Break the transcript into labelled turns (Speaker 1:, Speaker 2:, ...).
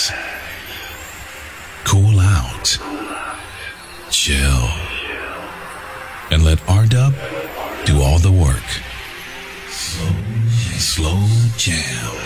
Speaker 1: relax, cool out, chill, and let R-Dub do all the work. Slow jam.